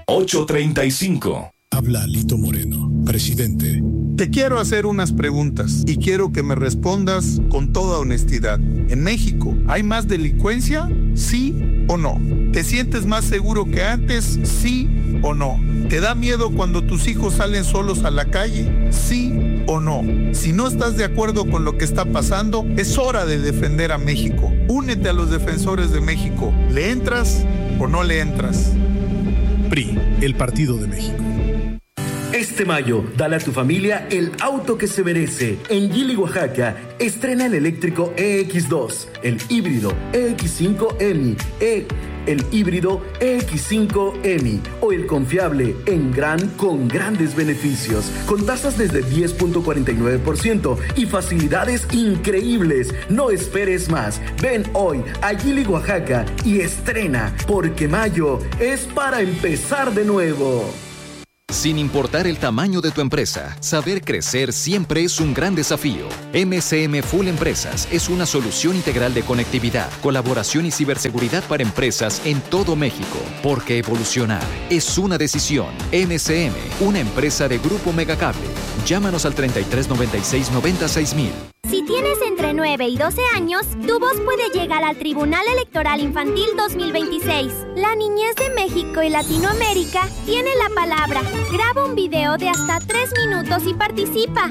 8:35. Habla Lito Moreno, presidente. Te quiero hacer unas preguntas y quiero que me respondas con toda honestidad. ¿En México hay más delincuencia? ¿Sí o no? ¿Te sientes más seguro que antes? ¿Sí o no? ¿Te da miedo cuando tus hijos salen solos a la calle? ¿Sí o no? Si no estás de acuerdo con lo que está pasando, es hora de defender a México. Únete a los defensores de México. ¿Le entras o no le entras? PRI, el Partido de México. Este mayo, dale a tu familia el auto que se merece. En Gili, Oaxaca, estrena el eléctrico EX2, el híbrido EX5 EMI, el híbrido EX5 EMI o el confiable en gran con grandes beneficios, con tasas desde 10.49% y facilidades increíbles. No esperes más. Ven hoy a Gili, Oaxaca y estrena, porque mayo es para empezar de nuevo. Sin importar el tamaño de tu empresa, saber crecer siempre es un gran desafío. MCM Full Empresas es una solución integral de conectividad, colaboración y ciberseguridad para empresas en todo México. Porque evolucionar es una decisión. MCM, una empresa de Grupo Megacable. Llámanos al 3396-96000. Si tienes entre 9 y 12 años, tu voz puede llegar al Tribunal Electoral Infantil 2026. La niñez de México y Latinoamérica tiene la palabra. Graba un video de hasta 3 minutos y participa.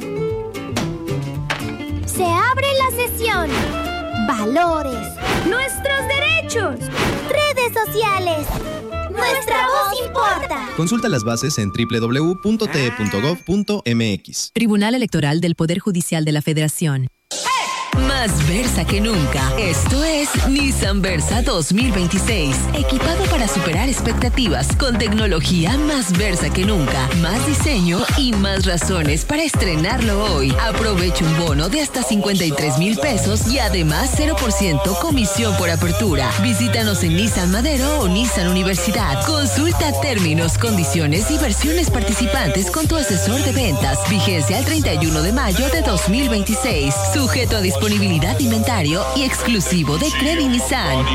Se abre la sesión. Valores. Nuestros derechos. Redes sociales. Nuestra voz importa. Consulta las bases en www.te.gov.mx. Tribunal Electoral del Poder Judicial de la Federación. Más Versa que nunca. Esto es Nissan Versa 2026. Equipado para superar expectativas, con tecnología más Versa que nunca, más diseño y más razones para estrenarlo hoy. Aprovecha un bono de hasta 53,000 pesos y además 0% comisión por apertura. Visítanos en Nissan Madero o Nissan Universidad. Consulta términos, condiciones y versiones participantes con tu asesor de ventas. Vigencia al 31 de mayo de 2026. Sujeto a disponibilidad de inventario y exclusivo de Credit Nissan.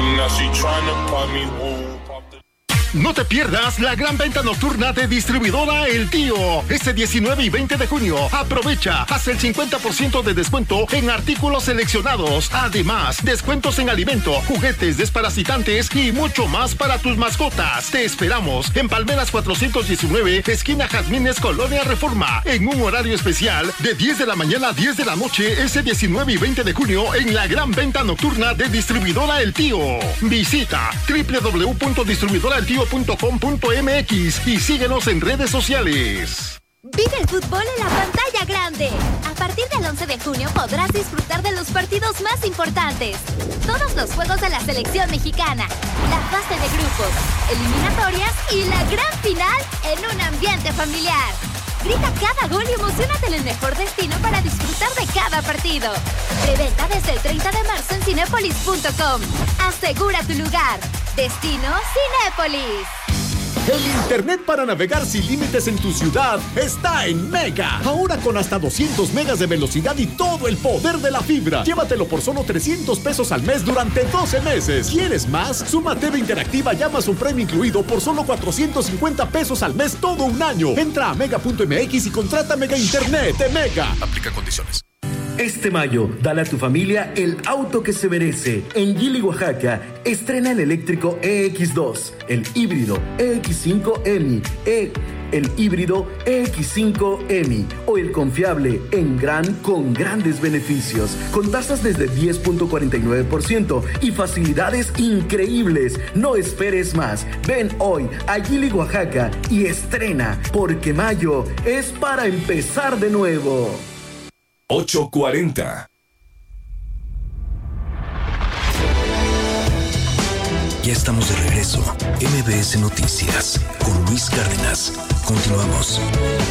No te pierdas la gran venta nocturna de Distribuidora El Tío. Este 19 y 20 de junio. Aprovecha hasta el 50% de descuento en artículos seleccionados. Además, descuentos en alimento, juguetes, desparasitantes y mucho más para tus mascotas. Te esperamos en Palmeras 419, esquina Jazmines, Colonia Reforma, en un horario especial de 10 de la mañana a 10 de la noche, ese 19 y 20 de junio, en la gran venta nocturna de Distribuidora El Tío. Visita www.distribuidoraeltio.com.mx y síguenos en redes sociales. Vive el fútbol en la pantalla grande. A partir del 11 de junio podrás disfrutar de los partidos más importantes. Todos los juegos de la selección mexicana, la fase de grupos, eliminatorias y la gran final en un ambiente familiar. Grita cada gol y emocionate en el mejor destino para disfrutar de cada partido. Preventa desde el 30 de marzo en cinépolis.com. Asegura tu lugar. Destino Cinépolis. El internet para navegar sin límites en tu ciudad está en Mega. Ahora con hasta 200 megas de velocidad y todo el poder de la fibra. Llévatelo por solo 300 pesos al mes durante 12 meses. ¿Quieres más? Suma TV interactiva y Amazon Prime incluido por solo 450 pesos al mes todo un año. Entra a mega.mx y contrata Mega Internet de Mega. Aplica condiciones. Este mayo, dale a tu familia el auto que se merece. En Gili, Oaxaca, estrena el eléctrico EX2, el híbrido EX5 EMI, el híbrido EX5 EMI o el confiable en gran con grandes beneficios, con tasas desde 10.49% y facilidades increíbles. No esperes más. Ven hoy a Gili, Oaxaca y estrena, porque mayo es para empezar de nuevo. 8:40. Ya estamos de regreso. MBS Noticias con Luis Cárdenas. Continuamos.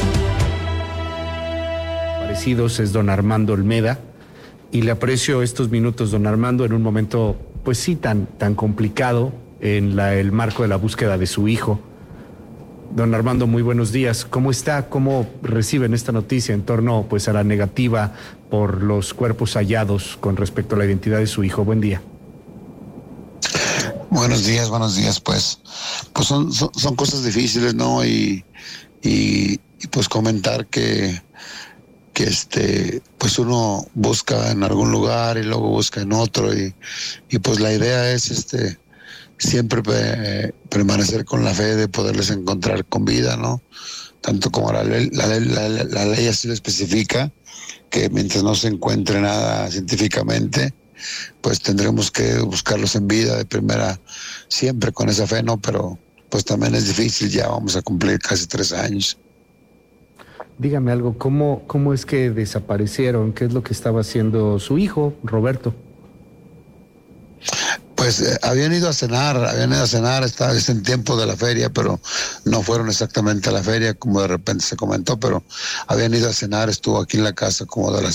Parecidos es don Armando Olmeda y le aprecio estos minutos, don Armando, en un momento, pues sí, tan complicado en el marco de la búsqueda de su hijo. Don Armando, muy buenos días. ¿Cómo está? ¿Cómo reciben esta noticia en torno, pues, a la negativa por los cuerpos hallados con respecto a la identidad de su hijo? Buen día. Buenos días, pues son cosas difíciles, ¿no? Y pues comentar que pues uno busca en algún lugar y luego busca en otro y pues la idea es siempre permanecer con la fe de poderles encontrar con vida, ¿no? Tanto como la ley así lo especifica, que mientras no se encuentre nada científicamente, pues tendremos que buscarlos en vida de primera, siempre con esa fe, ¿no? Pero pues también es difícil, ya vamos a cumplir casi 3 años. Dígame algo, ¿cómo es que desaparecieron? ¿Qué es lo que estaba haciendo su hijo, Roberto? Pues habían ido a cenar, estaba en tiempo de la feria, pero no fueron exactamente a la feria, como de repente se comentó, pero habían ido a cenar, estuvo aquí en la casa como de las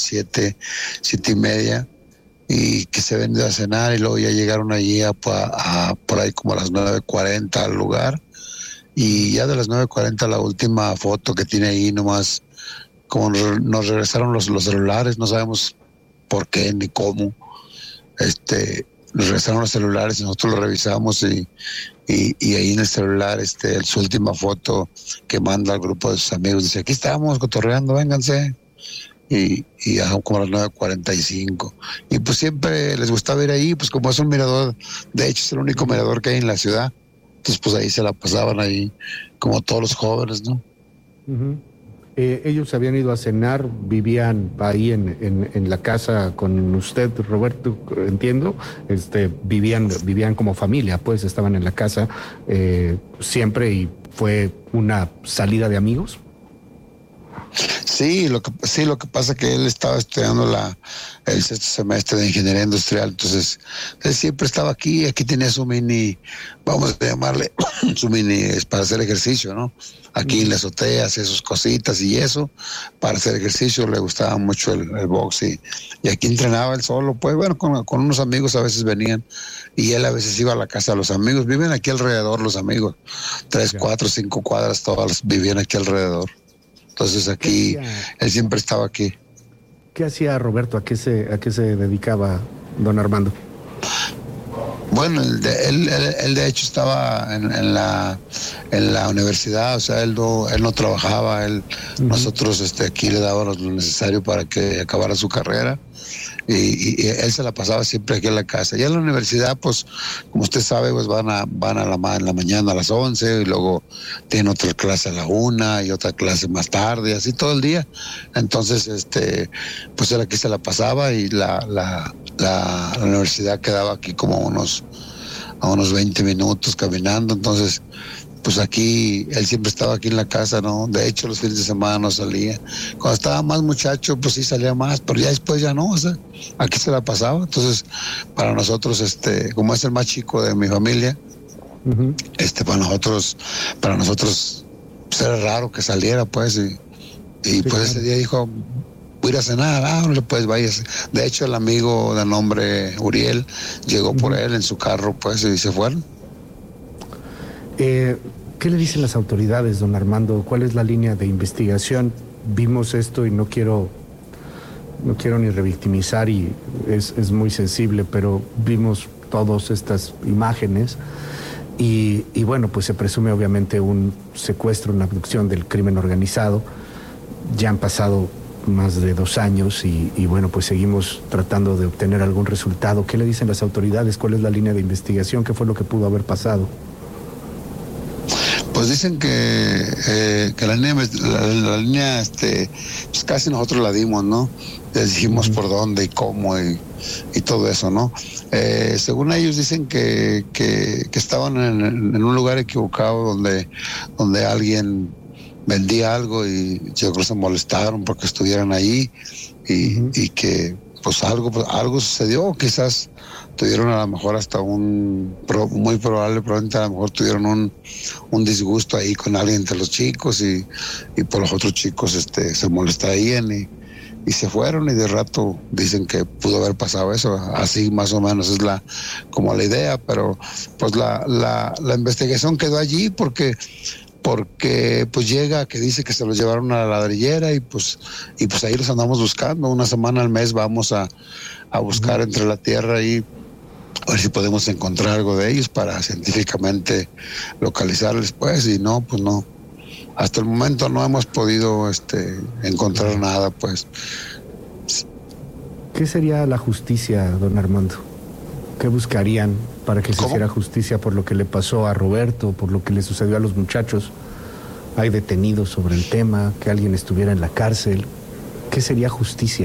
7:30, y que se habían ido a cenar y luego ya llegaron allí por ahí como a las 9:40 al lugar. Y ya de las 9:40 la última foto que tiene ahí nomás, como nos regresaron los celulares, no sabemos por qué ni cómo, nos regresaron los celulares y nosotros lo revisamos y ahí en el celular, su última foto que manda al grupo de sus amigos, dice, aquí estamos cotorreando, vénganse. Y ya como a las 9:45. Y pues siempre les gustaba ir ahí, pues como es un mirador, de hecho es el único mirador que hay en la ciudad. Entonces, pues ahí se la pasaban ahí, como todos los jóvenes, ¿no? Uh-huh. Ellos habían ido a cenar, vivían ahí en la casa con usted, Roberto, entiendo. Vivían como familia, pues estaban en la casa siempre y fue una salida de amigos. Sí, lo que pasa es que él estaba estudiando el 6º semestre de ingeniería industrial, entonces él siempre estaba aquí tenía su mini, vamos a llamarle, su mini para hacer ejercicio, ¿no? Aquí en la azotea hacía sus cositas y eso, para hacer ejercicio, le gustaba mucho el box y aquí entrenaba él solo, pues bueno, con unos amigos a veces venían y él a veces iba a la casa de los amigos, viven aquí alrededor los amigos, 3, 4, 5 cuadras, todas vivían aquí alrededor. Entonces aquí, él siempre estaba aquí. ¿Qué hacía Roberto? ¿A qué se dedicaba don Armando? Bueno, él de hecho estaba en la universidad, o sea, él no trabajaba, nosotros aquí le dábamos lo necesario para que acabara su carrera. Y él se la pasaba siempre aquí en la casa. Ya en la universidad, pues, como usted sabe, pues van en la mañana a las 11 y luego tienen otra clase a la 1 y otra clase más tarde, así todo el día. Entonces, pues él aquí se la pasaba y la universidad quedaba aquí como a unos 20 minutos caminando. Entonces, pues aquí, él siempre estaba aquí en la casa, ¿no? De hecho, los fines de semana no salía. Cuando estaba más muchacho, pues sí salía más, pero ya después ya no, o sea, aquí se la pasaba. Entonces, para nosotros, como es el más chico de mi familia, uh-huh. Para nosotros, pues era raro que saliera, pues, y sí, pues claro. Ese día dijo, voy a ir a cenar, no pues váyase. De hecho, el amigo de nombre Uriel llegó uh-huh. por él en su carro, pues, y se fueron. ¿Qué le dicen las autoridades, don Armando? ¿Cuál es la línea de investigación? Vimos esto y no quiero ni revictimizar y es muy sensible, pero vimos todas estas imágenes y bueno, pues se presume obviamente un secuestro, una abducción del crimen organizado. Ya han pasado más de 2 años y bueno, pues seguimos tratando de obtener algún resultado. ¿Qué le dicen las autoridades? ¿Cuál es la línea de investigación? ¿Qué fue lo que pudo haber pasado? Pues dicen que la línea, pues casi nosotros la dimos, ¿no? Les dijimos por dónde y cómo y todo eso, ¿no? Según ellos dicen que estaban en un lugar equivocado donde alguien vendía algo y yo creo que se molestaron porque estuvieran ahí y que pues algo sucedió, quizás tuvieron a lo mejor hasta muy probablemente a lo mejor tuvieron un disgusto ahí con alguien entre los chicos y por los otros chicos se molestarían y se fueron y de rato dicen que pudo haber pasado eso, así más o menos es como la idea, pero pues la investigación quedó allí porque pues llega que dice que se los llevaron a la ladrillera y pues ahí los andamos buscando, 1 semana al mes vamos a buscar entre la tierra y a ver si podemos encontrar algo de ellos para científicamente localizarles, pues, y no, pues no. Hasta el momento no hemos podido encontrar nada, pues. ¿Qué sería la justicia, don Armando? ¿Qué buscarían para que se hiciera justicia por lo que le pasó a Roberto, por lo que le sucedió a los muchachos? ¿Hay detenidos sobre el tema? ¿Que alguien estuviera en la cárcel? ¿Qué sería justicia?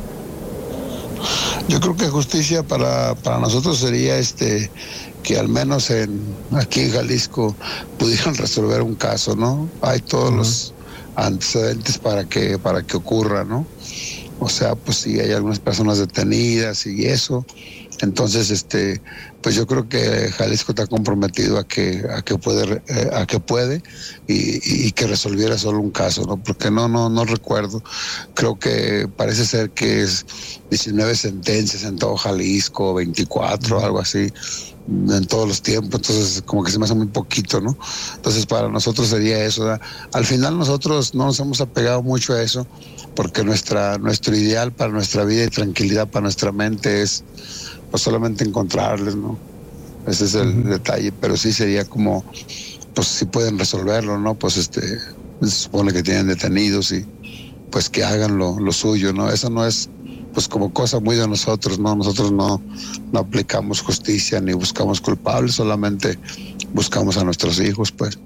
Yo creo que justicia para nosotros sería que al menos aquí en Jalisco pudieran resolver un caso, ¿no? Hay todos los antecedentes para que ocurra, ¿no? O sea, pues si hay algunas personas detenidas y eso, entonces pues yo creo que Jalisco está comprometido a que puede y que resolviera solo un caso, ¿no? Porque no recuerdo. Creo que parece ser que es 19 sentencias en todo Jalisco, 24, algo así, en todos los tiempos. Entonces como que se me hace muy poquito, ¿no? Entonces para nosotros sería eso, ¿verdad? Al final nosotros no nos hemos apegado mucho a eso, porque nuestro ideal para nuestra vida y tranquilidad para nuestra mente es pues solamente encontrarles, ¿no? Ese es el detalle, pero sí sería como, pues si pueden resolverlo, ¿no? Pues se supone que tienen detenidos y pues que hagan lo suyo, ¿no? Eso no es pues como cosa muy de nosotros, ¿no? Nosotros no aplicamos justicia ni buscamos culpables, solamente buscamos a nuestros hijos, pues.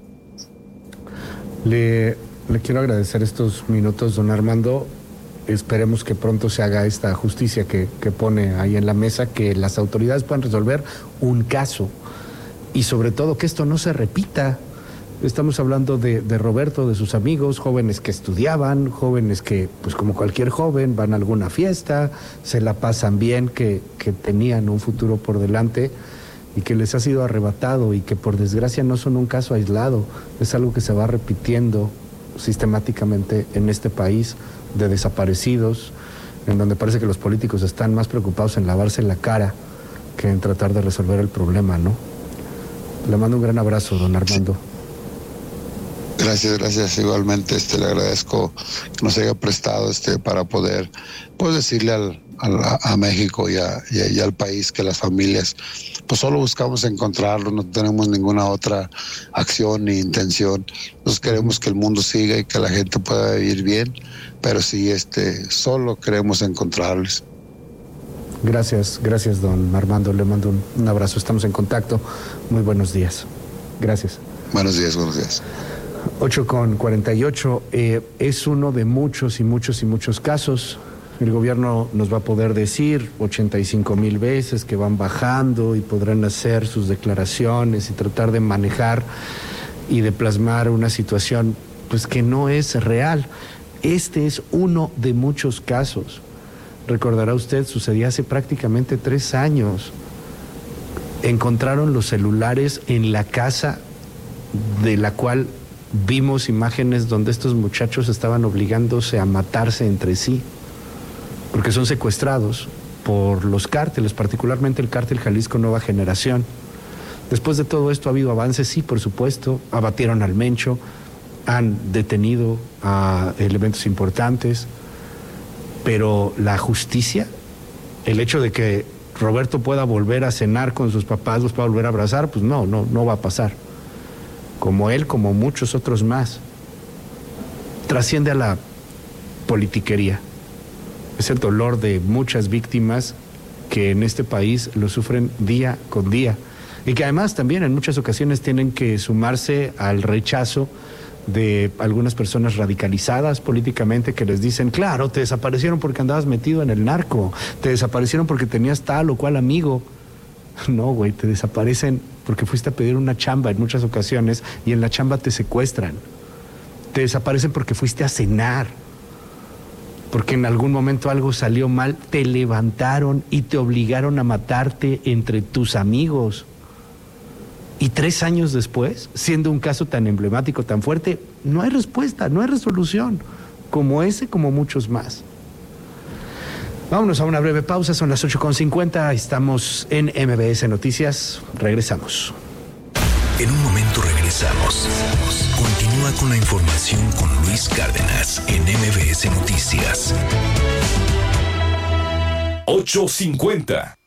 Le quiero agradecer estos minutos, don Armando. Esperemos que pronto se haga esta justicia que pone ahí en la mesa, que las autoridades puedan resolver un caso y sobre todo que esto no se repita. Estamos hablando de Roberto, de sus amigos, jóvenes que estudiaban, jóvenes que, pues como cualquier joven, van a alguna fiesta, se la pasan bien, que tenían un futuro por delante y que les ha sido arrebatado y que por desgracia no son un caso aislado, es algo que se va repitiendo sistemáticamente en este país, de desaparecidos, en donde parece que los políticos están más preocupados en lavarse la cara que en tratar de resolver el problema, ¿no? Le mando un gran abrazo, don Armando. Gracias, igualmente le agradezco que nos haya prestado para poder pues decirle a México y al país que las familias pues solo buscamos encontrarlo, no tenemos ninguna otra acción ni intención. Nosotros queremos que el mundo siga y que la gente pueda vivir bien, pero sí solo queremos encontrarles. Gracias, don Armando, le mando un abrazo, estamos en contacto. Muy buenos días. Gracias. Buenos días. 8:48, es uno de muchos casos. El gobierno nos va a poder decir 85,000 veces que van bajando y podrán hacer sus declaraciones y tratar de manejar y de plasmar una situación pues que no es real. Este es uno de muchos casos. Recordará usted, sucedía hace prácticamente 3 años. Encontraron los celulares en la casa de la cual vimos imágenes donde estos muchachos estaban obligándose a matarse entre sí, porque son secuestrados por los cárteles, particularmente el cártel Jalisco Nueva Generación. Después de todo esto ha habido avances, sí, por supuesto, abatieron al Mencho, han detenido a elementos importantes, pero la justicia, el hecho de que Roberto pueda volver a cenar con sus papás, los pueda volver a abrazar, pues no va a pasar. Como él, como muchos otros más, trasciende a la politiquería. Es el dolor de muchas víctimas que en este país lo sufren día con día y que además también en muchas ocasiones tienen que sumarse al rechazo de algunas personas radicalizadas políticamente que les dicen, claro, te desaparecieron porque andabas metido en el narco, te desaparecieron porque tenías tal o cual amigo. No, güey, te desaparecen porque fuiste a pedir una chamba en muchas ocasiones y en la chamba te secuestran. Te desaparecen porque fuiste a cenar, porque en algún momento algo salió mal, te levantaron y te obligaron a matarte entre tus amigos. Y 3 años después, siendo un caso tan emblemático, tan fuerte, no hay respuesta, no hay resolución, como ese, como muchos más. Vámonos a una breve pausa, son las 8:50, estamos en MBS Noticias, regresamos. En un momento regresamos. Continúa con la información con Luis Cárdenas en MBS Noticias. 8:50.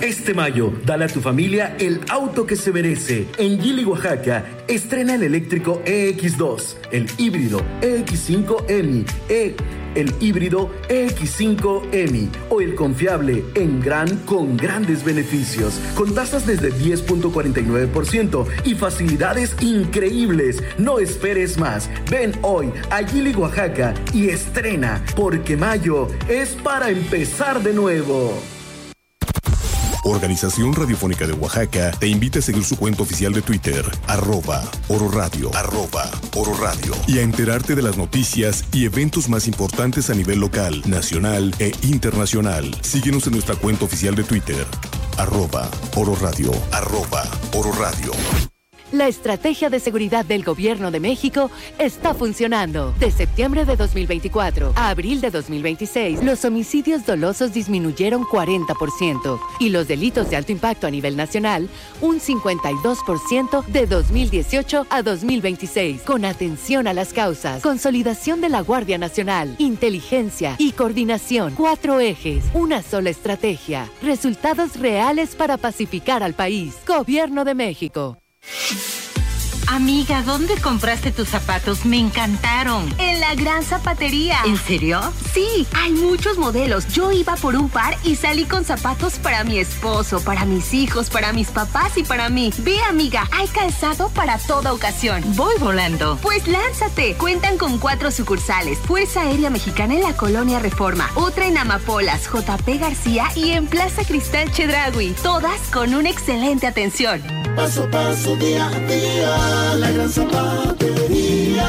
Este mayo, dale a tu familia el auto que se merece. En Gili, Oaxaca, estrena el eléctrico EX2, el híbrido EX5 el híbrido EX5 EMI o el confiable Engran con grandes beneficios, con tasas desde 10.49% y facilidades increíbles. No esperes más. Ven hoy a Gili, Oaxaca y estrena, porque mayo es para empezar de nuevo. Organización Radiofónica de Oaxaca te invita a seguir su cuenta oficial de Twitter, @Ororadio, @Ororadio, y a enterarte de las noticias y eventos más importantes a nivel local, nacional e internacional. Síguenos en nuestra cuenta oficial de Twitter, @Ororadio, @Ororadio. La estrategia de seguridad del Gobierno de México está funcionando. De septiembre de 2024 a abril de 2026, los homicidios dolosos disminuyeron 40% y los delitos de alto impacto a nivel nacional un 52% de 2018 a 2026. Con atención a las causas, consolidación de la Guardia Nacional, inteligencia y coordinación. 4 ejes, una sola estrategia. Resultados reales para pacificar al país. Gobierno de México. Amiga, ¿dónde compraste tus zapatos? Me encantaron. En la Gran Zapatería. ¿En serio? Sí, hay muchos modelos. Yo iba por un par y salí con zapatos para mi esposo, para mis hijos, para mis papás y para mí. Ve, amiga, hay calzado para toda ocasión. Voy volando. Pues lánzate. Cuentan con 4 sucursales. Fuerza Aérea Mexicana en la Colonia Reforma, otra en Amapolas, JP García y en Plaza Cristal Chedraui. Todas con una excelente atención. Paso a paso, día a día, la Gran Zapatería.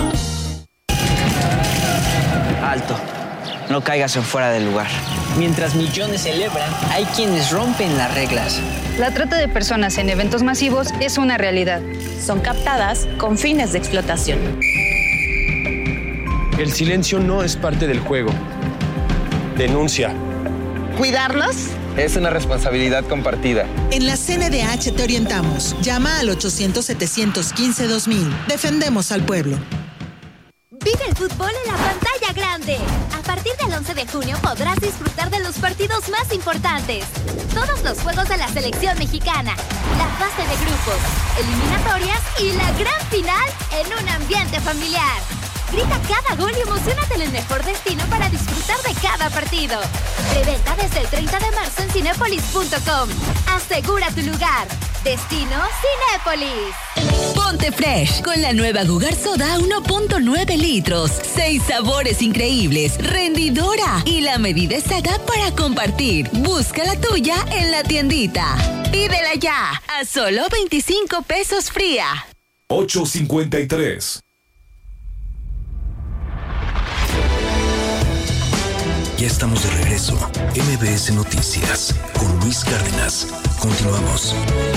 Alto, no caigas en fuera del lugar. Mientras millones celebran, hay quienes rompen las reglas. La trata de personas en eventos masivos es una realidad. Son captadas con fines de explotación. El silencio no es parte del juego. Denuncia. ¿Cuidarlos? Es una responsabilidad compartida. En la CNDH te orientamos. Llama al 800-715-2000. Defendemos al pueblo. Vive el fútbol en la pantalla grande. A partir del 11 de junio podrás disfrutar de los partidos más importantes. Todos los juegos de la selección mexicana, la fase de grupos, eliminatorias y la gran final en un ambiente familiar. Grita cada gol y emociónate en el mejor destino para disfrutar de cada partido. Preventa desde el 30 de marzo en cinépolis.com. Asegura tu lugar. Destino Cinépolis. Ponte fresh con la nueva Gugar Soda 1.9 litros. 6 sabores increíbles, rendidora y la medida exacta para compartir. Busca la tuya en la tiendita. Pídela ya a solo 25 pesos fría. 8:53. Ya estamos de regreso. MBS Noticias con Luis Cárdenas. Continuamos.